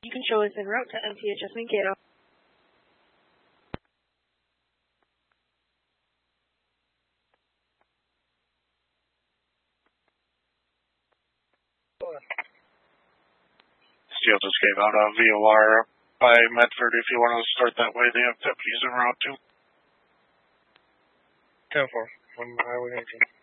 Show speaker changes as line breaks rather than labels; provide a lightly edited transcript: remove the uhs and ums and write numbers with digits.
You can show us en route to MTHS Mankato.
Steel just gave out a VOR by Medford. If you want to start that way, they have deputies en route too.
10-4, on Highway 19.